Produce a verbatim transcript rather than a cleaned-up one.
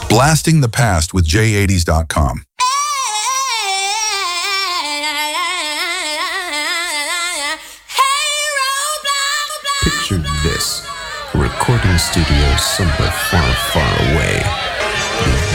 Blasting the Past with J eighties dot com. Picture this. A recording studio somewhere far, far away. The